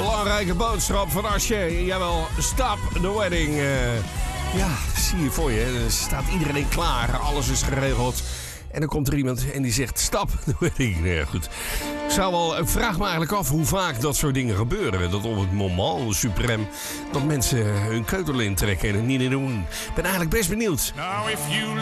belangrijke boodschap van Asje. Jawel, stop the wedding. Ja, zie je voor je. Er staat iedereen klaar. Alles is geregeld. En dan komt er iemand en die zegt, stop the wedding. Ja, goed. Ik vraag me eigenlijk af hoe vaak dat soort dingen gebeuren. Dat op het moment suprem dat mensen hun keutel intrekken en het niet doen. Ik ben eigenlijk best benieuwd. Now if you